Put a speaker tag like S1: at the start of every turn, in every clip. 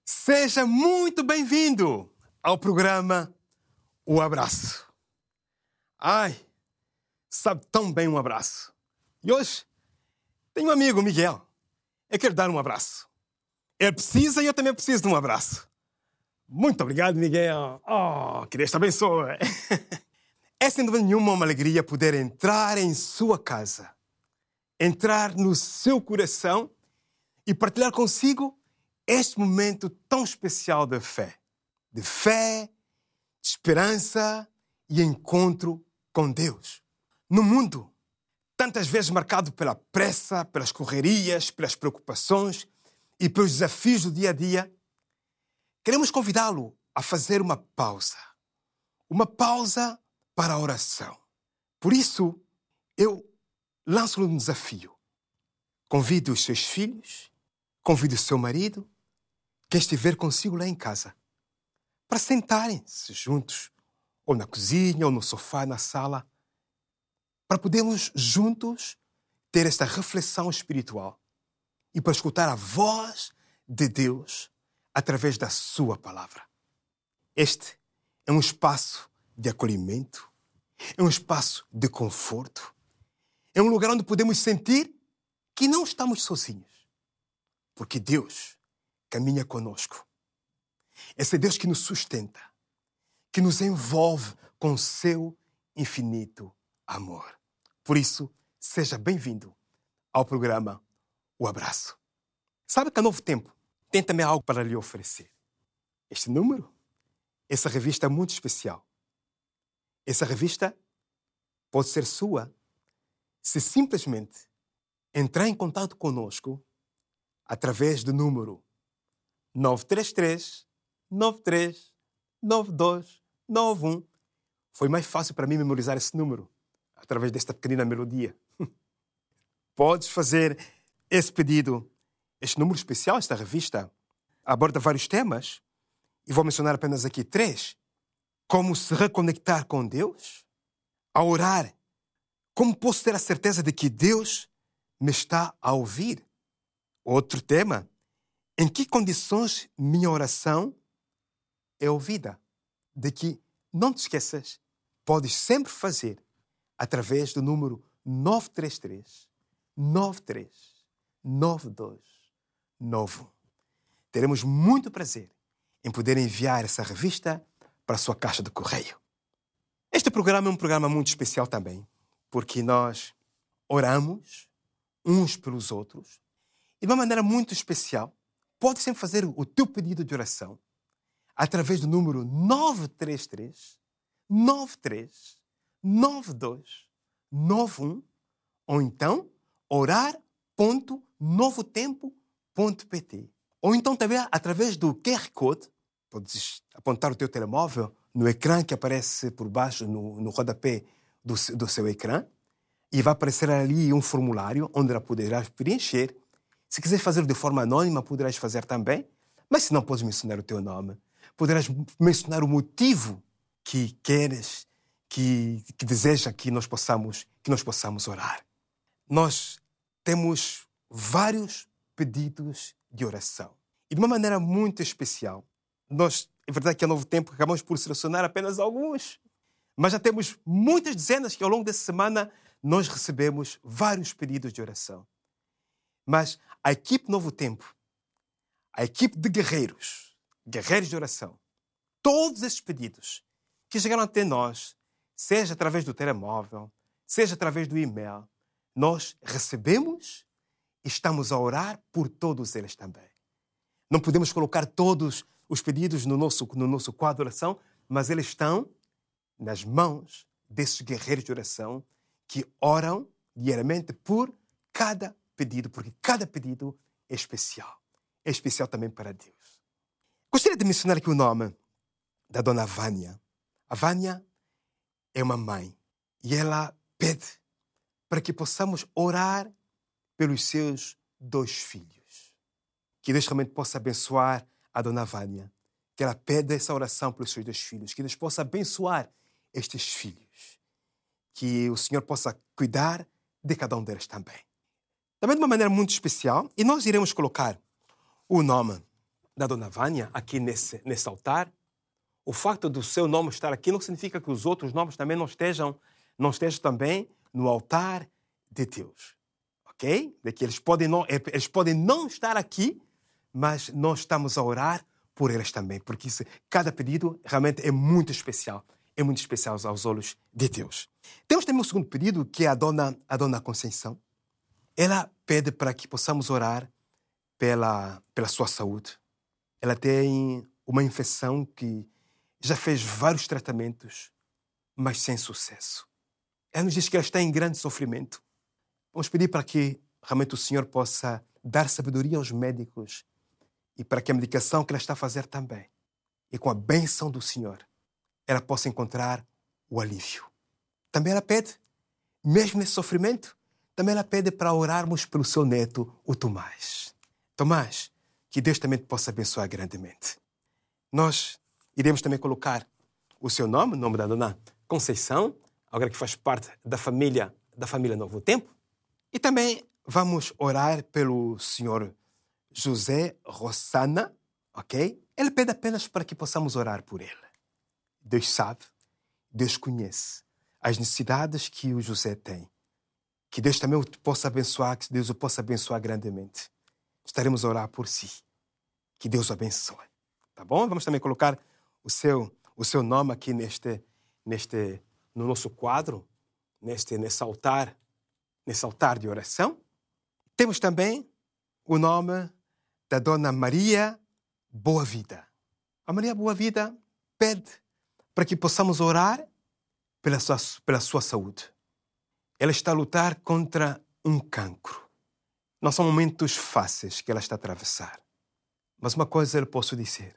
S1: Seja muito bem-vindo ao programa O Abraço. Ai, sabe tão bem um abraço. E hoje tenho um amigo, Miguel. Eu quero dar um abraço. Ele precisa e eu também preciso de um abraço. Muito obrigado, Miguel. Oh, que Deus te abençoe. É sem dúvida nenhuma uma alegria poder entrar em sua casa, entrar no seu coração e partilhar consigo este momento tão especial de fé, de esperança e encontro com Deus. No mundo, tantas vezes marcado pela pressa, pelas correrias, pelas preocupações e pelos desafios do dia a dia, queremos convidá-lo a fazer uma pausa para a oração. Por isso, eu lanço-lhe um desafio. Convide os seus filhos, convide o seu marido, quem estiver consigo lá em casa, para sentarem-se juntos, ou na cozinha, ou no sofá, na sala, para podermos juntos ter esta reflexão espiritual e para escutar a voz de Deus através da sua palavra. Este é um espaço de acolhimento, é um espaço de conforto, é um lugar onde podemos sentir que não estamos sozinhos, porque Deus caminha conosco. Esse é Deus que nos sustenta, que nos envolve com o seu infinito amor. Por isso, seja bem-vindo ao programa O Abraço. Sabe que a Novo Tempo tem também algo para lhe oferecer. Este número, essa revista é muito especial. Essa revista pode ser sua se simplesmente entrar em contato conosco através do número 933 93 92 91. Foi mais fácil para mim memorizar esse número através desta pequenina melodia. Podes fazer esse pedido. Este número especial, esta revista, aborda vários temas e vou mencionar apenas aqui 3. Como se reconectar com Deus, a orar. Como posso ter a certeza de que Deus me está a ouvir? Outro tema, em que condições minha oração é ouvida? De que, não te esqueças, podes sempre fazer através do número 933 93 92 91. Teremos muito prazer em poder enviar essa revista para a sua caixa de correio. Este programa é um programa muito especial também, porque nós oramos uns pelos outros e de uma maneira muito especial. Pode sempre fazer o teu pedido de oração através do número 933 93 92 91 ou então orar.novotempo.pt ou então também através do QR Code. Podes apontar o teu telemóvel no ecrã que aparece por baixo, no rodapé do seu ecrã, e vai aparecer ali um formulário onde poderás preencher. Se quiseres fazer de forma anônima, poderás fazer também, mas se não, podes mencionar o teu nome. Poderás mencionar o motivo que queres, que deseja que nós possamos orar. Nós temos vários pedidos de oração. E de uma maneira muito especial, nós, é verdade que a Novo Tempo acabamos por selecionar apenas alguns, mas já temos muitas dezenas que ao longo dessa semana nós recebemos vários pedidos de oração. Mas a equipe Novo Tempo, a equipe de guerreiros de oração, todos esses pedidos que chegaram até nós, seja através do telemóvel, seja através do e-mail, nós recebemos e estamos a orar por todos eles também. Não podemos colocar todos os pedidos no nosso quadro de oração, mas eles estão nas mãos desses guerreiros de oração que oram diariamente por cada pedido, porque cada pedido é especial. É especial também para Deus. Gostaria de mencionar aqui o nome da dona Vânia. A Vânia é uma mãe e ela pede para que possamos orar pelos seus 2 filhos. Que Deus realmente possa abençoar a dona Vânia, que ela pede essa oração pelos seus 2 filhos, que Deus possa abençoar estes filhos, que o Senhor possa cuidar de cada um deles também. Também de uma maneira muito especial, e nós iremos colocar o nome da Dona Vânia aqui nesse altar, o facto do seu nome estar aqui não significa que os outros nomes também não estejam também no altar de Deus. Ok? De que eles podem não estar aqui, mas nós estamos a orar por eles também, porque cada pedido realmente é muito especial aos olhos de Deus. Temos também o segundo pedido, que é a Dona Conceição. Ela pede para que possamos orar pela sua saúde. Ela tem uma infecção que já fez vários tratamentos, mas sem sucesso. Ela nos diz que ela está em grande sofrimento. Vamos pedir para que realmente o Senhor possa dar sabedoria aos médicos e para que a medicação que ela está a fazer também, e com a bênção do Senhor, ela possa encontrar o alívio. Também ela pede, mesmo nesse sofrimento, também ela pede para orarmos pelo seu neto, o Tomás. Tomás, que Deus também te possa abençoar grandemente. Nós iremos também colocar o seu nome, o nome da Dona Conceição, agora que faz parte da família Novo Tempo. E também vamos orar pelo senhor José Rossana, ok? Ele pede apenas para que possamos orar por ele. Deus sabe, Deus conhece as necessidades que o José tem. Que Deus também o possa abençoar, que Deus o possa abençoar grandemente. Estaremos a orar por si. Que Deus o abençoe. Tá bom? Vamos também colocar o seu nome aqui no nosso quadro, nesse altar de oração. Temos também o nome da Dona Maria Boa Vida. A Maria Boa Vida pede para que possamos orar pela sua saúde. Ela está a lutar contra um cancro. Não são momentos fáceis que ela está a atravessar. Mas uma coisa eu posso dizer.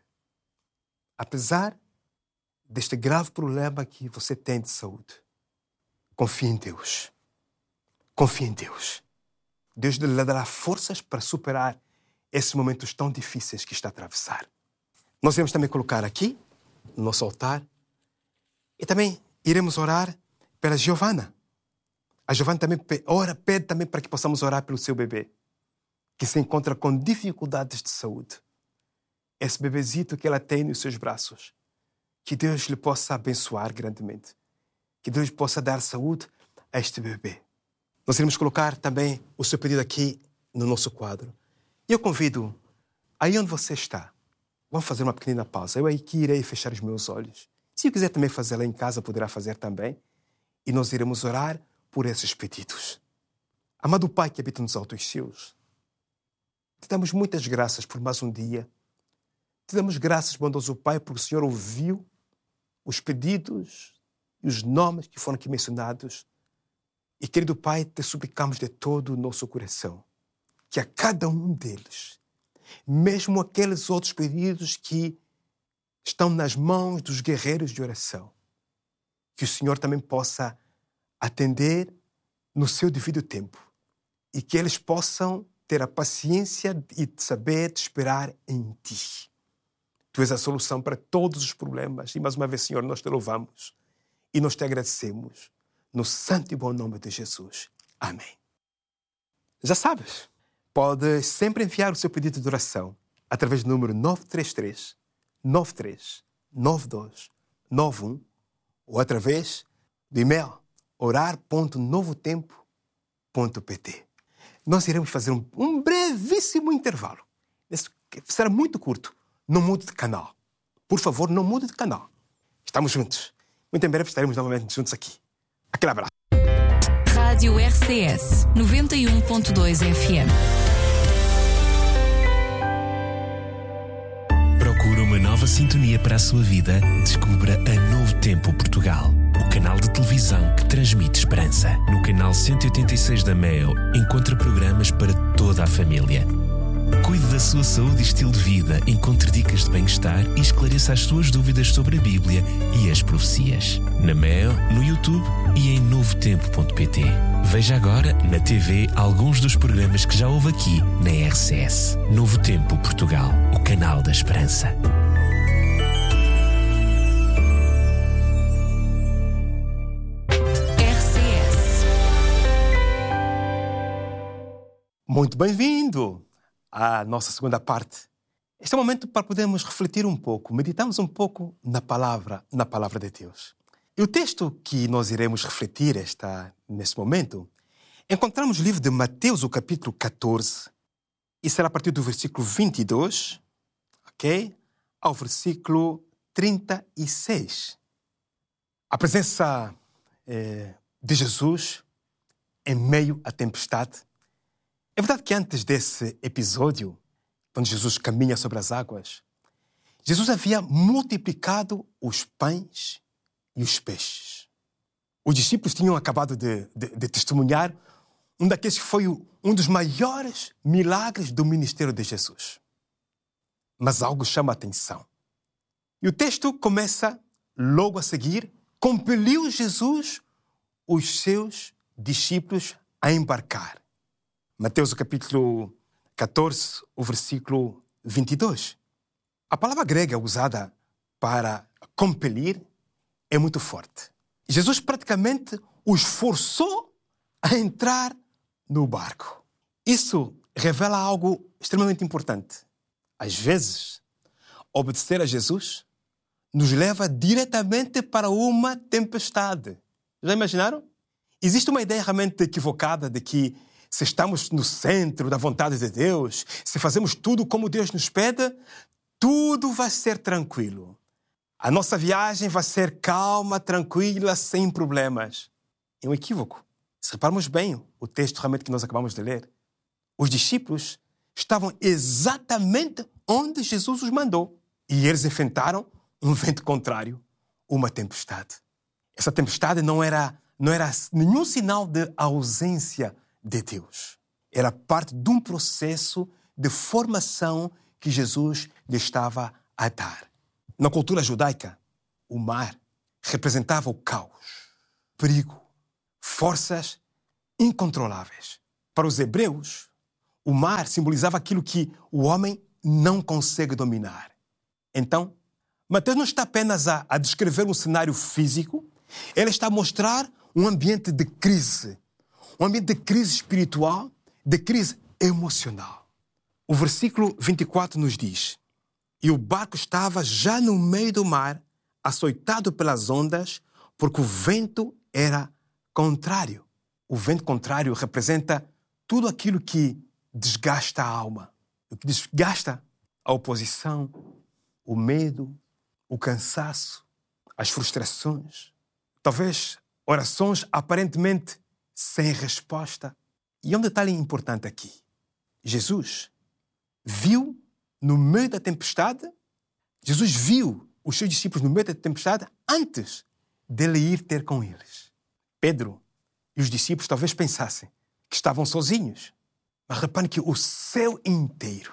S1: Apesar deste grave problema que você tem de saúde, confie em Deus. Confie em Deus. Deus lhe dará forças para superar esses momentos tão difíceis que está a atravessar. Nós iremos também colocar aqui, no nosso altar, e também iremos orar pela Giovana. A Giovana também pede também para que possamos orar pelo seu bebê, que se encontra com dificuldades de saúde. Esse bebezito que ela tem nos seus braços. Que Deus lhe possa abençoar grandemente. Que Deus possa dar saúde a este bebê. Nós iremos colocar também o seu pedido aqui no nosso quadro. E eu convido, aí onde você está, vamos fazer uma pequena pausa. Eu aqui irei fechar os meus olhos. Se quiser também fazê-la em casa, poderá fazer também. E nós iremos orar por esses pedidos. Amado Pai que habita nos altos céus, te damos muitas graças por mais um dia. Te damos graças, bondoso Pai, porque o Senhor ouviu os pedidos e os nomes que foram aqui mencionados. E, querido Pai, te suplicamos de todo o nosso coração que a cada um deles, mesmo aqueles outros pedidos que estão nas mãos dos guerreiros de oração, que o Senhor também possa atender no seu devido tempo e que eles possam ter a paciência e saber de esperar em Ti. Tu és a solução para todos os problemas. E mais uma vez, Senhor, nós te louvamos e nós te agradecemos no santo e bom nome de Jesus. Amém. Já sabes, podes sempre enviar o seu pedido de oração através do número 933 93 92 91 ou através do e-mail orar.novotempo.pt. Nós iremos fazer um brevíssimo intervalo. Será muito curto. Não mude de canal. Por favor, não mude de canal. Estamos juntos. Muito em breve estaremos novamente juntos aqui. Aquele abraço.
S2: Rádio RCS 91.2 FM.
S3: Procura uma nova sintonia para a sua vida? Descubra a Novo Tempo Portugal, o canal de televisão que transmite esperança. No canal 186 da MEO, encontra programas para toda a família. Cuide da sua saúde e estilo de vida, encontre dicas de bem-estar e esclareça as suas dúvidas sobre a Bíblia e as profecias. Na MEO, no YouTube e em novotempo.pt. Veja agora na TV alguns dos programas que já houve aqui na RCS. Novo Tempo Portugal, o canal da esperança.
S2: RCS.
S1: Muito bem-vindo à nossa segunda parte Este é o momento para podermos refletir um pouco, meditarmos um pouco na palavra de Deus. E o texto que nós iremos refletir neste momento, encontramos no livro de Mateus, o capítulo 14, e será a partir do versículo 22, ok? Ao versículo 36. A presença de Jesus em meio à tempestade. É verdade que antes desse episódio, quando Jesus caminha sobre as águas, Jesus havia multiplicado os pães e os peixes. Os discípulos tinham acabado de testemunhar um daqueles que foi um dos maiores milagres do ministério de Jesus. Mas algo chama a atenção. E o texto começa logo a seguir: compeliu Jesus os seus discípulos a embarcar. Mateus, capítulo 14, o versículo 22. A palavra grega usada para compelir é muito forte. Jesus praticamente os forçou a entrar no barco. Isso revela algo extremamente importante. Às vezes, obedecer a Jesus nos leva diretamente para uma tempestade. Já imaginaram? Existe uma ideia realmente equivocada de que se estamos no centro da vontade de Deus, se fazemos tudo como Deus nos pede, tudo vai ser tranquilo. A nossa viagem vai ser calma, tranquila, sem problemas. É um equívoco. Se repararmos bem o texto realmente que nós acabamos de ler, os discípulos estavam exatamente onde Jesus os mandou. E eles enfrentaram um vento contrário, uma tempestade. Essa tempestade não era nenhum sinal de ausência de Deus. Era parte de um processo de formação que Jesus lhe estava a dar. Na cultura judaica, o mar representava o caos, perigo, forças incontroláveis. Para os hebreus, o mar simbolizava aquilo que o homem não consegue dominar. Então, Mateus não está apenas a descrever um cenário físico, ele está a mostrar um ambiente de crise espiritual, de crise emocional. O versículo 24 nos diz: e o barco estava já no meio do mar, açoitado pelas ondas, porque o vento era contrário. O vento contrário representa tudo aquilo que desgasta a alma, o que desgasta a oposição, o medo, o cansaço, as frustrações, talvez orações aparentemente sem resposta. E há um detalhe importante aqui. Jesus viu no meio da tempestade, Jesus viu os seus discípulos no meio da tempestade antes dele ir ter com eles. Pedro e os discípulos talvez pensassem que estavam sozinhos. Mas reparem que o céu inteiro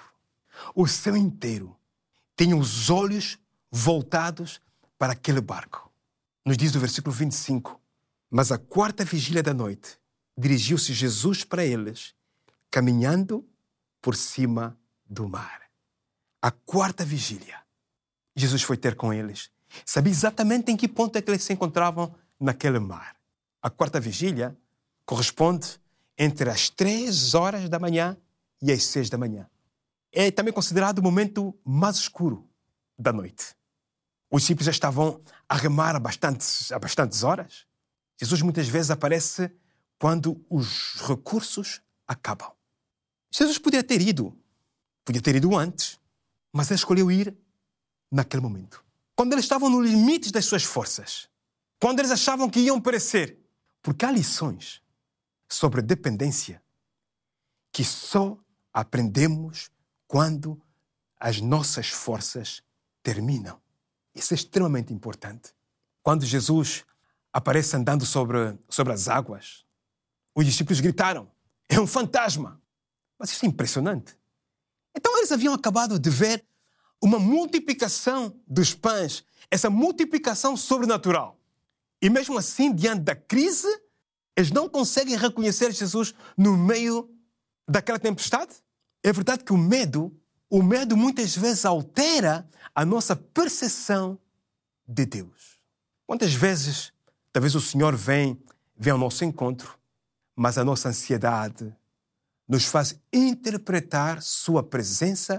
S1: tinha os olhos voltados para aquele barco. Nos diz o versículo 25, mas à quarta vigília da noite, dirigiu-se Jesus para eles, caminhando por cima do mar. A quarta vigília, Jesus foi ter com eles. Sabia exatamente em que ponto é que eles se encontravam naquele mar. A quarta vigília corresponde entre as 3 horas da manhã e as 6 da manhã. É também considerado o momento mais escuro da noite. Os discípulos já estavam a remar há bastantes horas. Jesus muitas vezes aparece quando os recursos acabam. Jesus podia ter ido antes, mas ele escolheu ir naquele momento. Quando eles estavam no limite das suas forças, quando eles achavam que iam perecer. Porque há lições sobre dependência que só aprendemos quando as nossas forças terminam. Isso é extremamente importante. Quando Jesus aparece andando sobre as águas, os discípulos gritaram: é um fantasma! Mas isso é impressionante. Então eles haviam acabado de ver uma multiplicação dos pães, essa multiplicação sobrenatural. E mesmo assim, diante da crise, eles não conseguem reconhecer Jesus no meio daquela tempestade. É verdade que o medo muitas vezes altera a nossa percepção de Deus. Quantas vezes, talvez o Senhor vem ao nosso encontro, mas a nossa ansiedade nos faz interpretar sua presença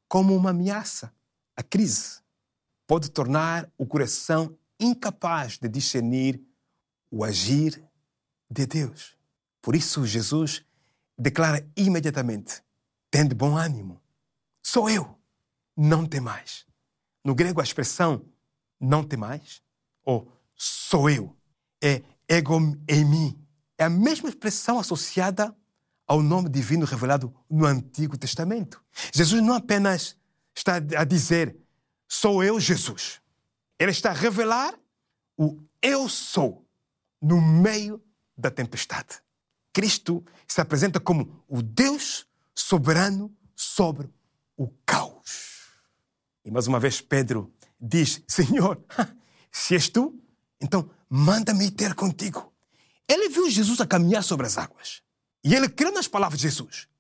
S1: como uma ameaça. A crise pode tornar o coração incapaz de discernir o agir de Deus. Por isso, Jesus declara imediatamente: tende bom ânimo. Sou eu, não temais. No grego, a expressão não temais, ou sou eu, é ego eimi. É a mesma expressão associada ao nome divino revelado no Antigo Testamento. Jesus não apenas está a dizer sou eu, Jesus. Ele está a revelar o eu sou no meio da tempestade. Cristo se apresenta como o Deus soberano sobre o caos. E mais uma vez Pedro diz: Senhor, se és tu, então manda-me ir ter contigo. Ele viu Jesus a caminhar sobre as águas. E ele creu nas palavras de Jesus.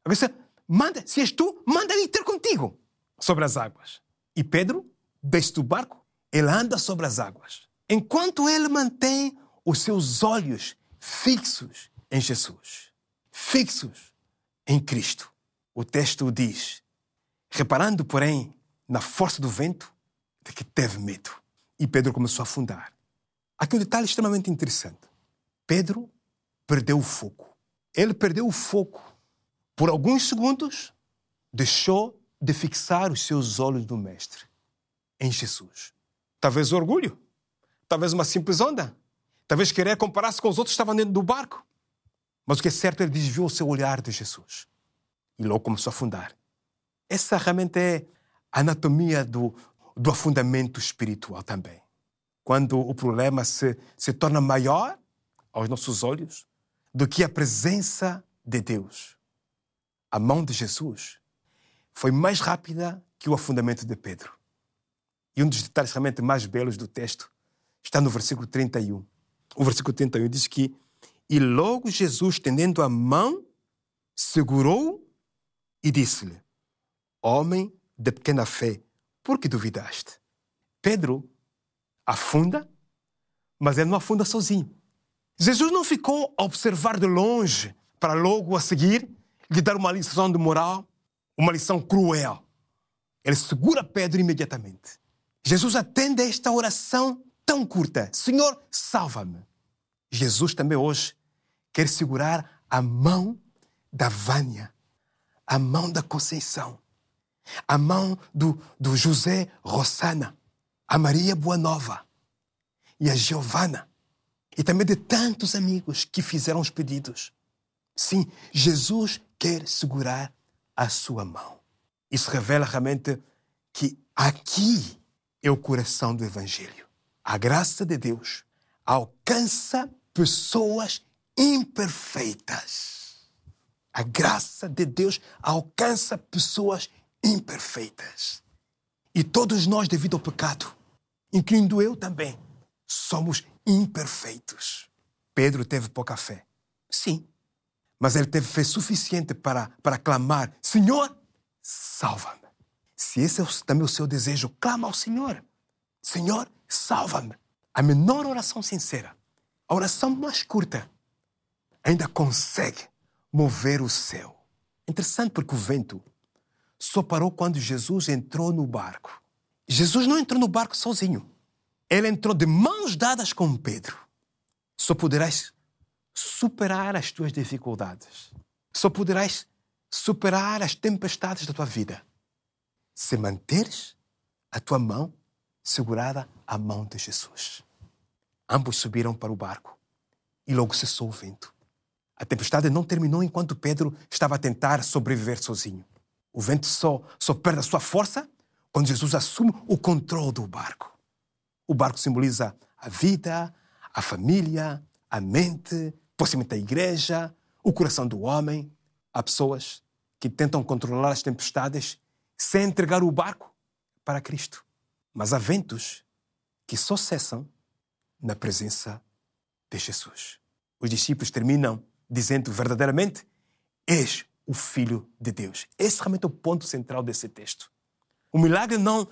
S1: Se és tu, manda-me ir ter contigo sobre as águas. E Pedro desce do barco, ele anda sobre as águas. Enquanto ele mantém os seus olhos fixos em Jesus, fixos em Cristo. O texto diz: reparando, porém, na força do vento, de que teve medo. E Pedro começou a afundar. Aqui um detalhe extremamente interessante. Pedro perdeu o foco. Ele perdeu o foco. Por alguns segundos, deixou de fixar os seus olhos no Mestre, em Jesus. Talvez orgulho, talvez uma simples onda, talvez querer comparar-se com os outros que estavam dentro do barco. Mas o que é certo, ele desviou o seu olhar de Jesus. E logo começou a afundar. Essa realmente é a anatomia do afundamento espiritual também. Quando o problema se torna maior aos nossos olhos do que a presença de Deus. A mão de Jesus foi mais rápida que o afundamento de Pedro. E um dos detalhes realmente mais belos do texto está no versículo 31. O versículo 31 diz que: e logo Jesus, estendendo a mão, segurou e disse-lhe: homem de pequena fé, por que duvidaste? Pedro afunda, mas ele não afunda sozinho. Jesus não ficou a observar de longe para logo a seguir lhe dar uma lição de moral, uma lição cruel. Ele segura Pedro imediatamente. Jesus atende a esta oração tão curta: Senhor, salva-me. Jesus também hoje quer segurar a mão da Vânia, a mão da Conceição, a mão do José Rossana, a Maria Boanova e a Giovana, e também de tantos amigos que fizeram os pedidos. Sim, Jesus quer segurar a sua mão. Isso revela realmente que aqui é o coração do Evangelho. A graça de Deus alcança pessoas imperfeitas. A graça de Deus alcança pessoas imperfeitas. E todos nós, devido ao pecado, incluindo eu também, somos imperfeitos. Pedro teve pouca fé. Sim. Mas ele teve fé suficiente para clamar: Senhor, salva-me. Se esse é também o seu desejo, clama ao Senhor. Senhor, salva-me. A menor oração sincera, a oração mais curta, ainda consegue mover o céu. Interessante, porque o vento só parou quando Jesus entrou no barco. Jesus não entrou no barco sozinho. Ele entrou de mãos dadas com Pedro. Só poderás superar as tuas dificuldades. Só poderás superar as tempestades da tua vida se manteres a tua mão segurada à mão de Jesus. Ambos subiram para o barco e logo cessou o vento. A tempestade não terminou enquanto Pedro estava a tentar sobreviver sozinho. O vento só perde a sua força quando Jesus assume o controle do barco. O barco simboliza a vida, a família, a mente, possivelmente a igreja, o coração do homem. Há pessoas que tentam controlar as tempestades sem entregar o barco para Cristo. Mas há ventos que só cessam na presença de Jesus. Os discípulos terminam dizendo verdadeiramente: és o Filho de Deus. Esse realmente é o ponto central desse texto. O milagre não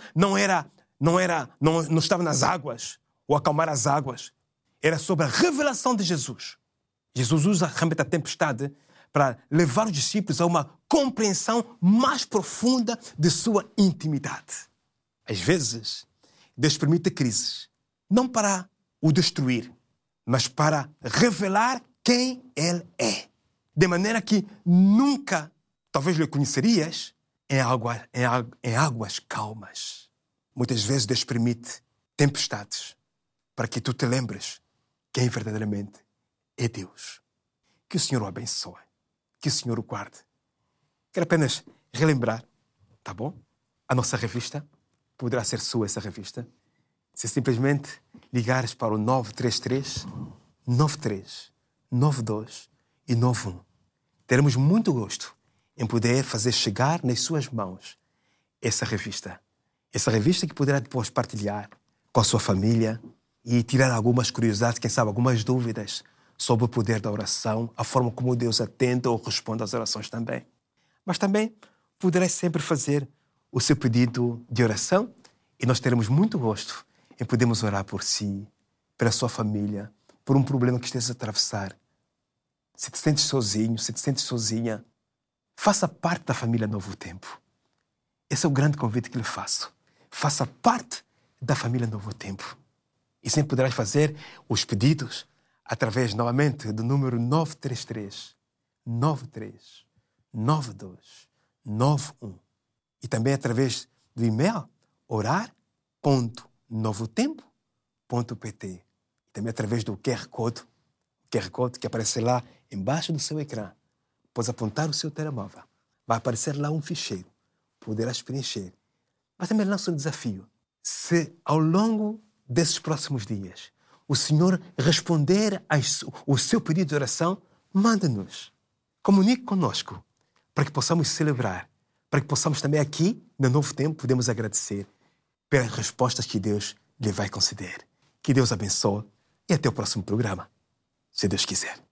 S1: estava nas águas ou acalmar as águas. Era sobre a revelação de Jesus. Jesus usa realmente a tempestade para levar os discípulos a uma compreensão mais profunda de sua intimidade. Às vezes, Deus permite crises, não para o destruir, mas para revelar quem Ele é. De maneira que nunca, talvez, lhe conhecerias em águas calmas. Muitas vezes Deus permite tempestades para que tu te lembres quem verdadeiramente é Deus. Que o Senhor o abençoe. Que o Senhor o guarde. Quero apenas relembrar, tá bom? A nossa revista. Poderá ser sua essa revista. Se simplesmente ligares para o 933 93 92 e 91. Teremos muito gosto em poder fazer chegar nas suas mãos essa revista. Essa revista que poderá depois partilhar com a sua família e tirar algumas curiosidades, quem sabe algumas dúvidas sobre o poder da oração, a forma como Deus atende ou responde às orações também. Mas também poderá sempre fazer o seu pedido de oração e nós teremos muito gosto em podermos orar por si, pela sua família, por um problema que esteja a atravessar. Se te sentes sozinho, se te sentes sozinha, faça parte da família Novo Tempo. Esse é o grande convite que lhe faço. Faça parte da família Novo Tempo. E sempre poderás fazer os pedidos através, novamente, do número 933 93 92 91. E também através do e-mail orar.novotempo.pt. E também através do QR Code que aparece lá embaixo do seu ecrã. Pode apontar o seu telemóvel. Vai aparecer lá um ficheiro. Poderás preencher. Mas também lança um desafio. Se ao longo desses próximos dias o Senhor responder o seu pedido de oração, manda-nos. Comunique conosco para que possamos celebrar, para que possamos também aqui, no Novo Tempo, podemos agradecer pelas respostas que Deus lhe vai conceder. Que Deus abençoe e até o próximo programa, se Deus quiser.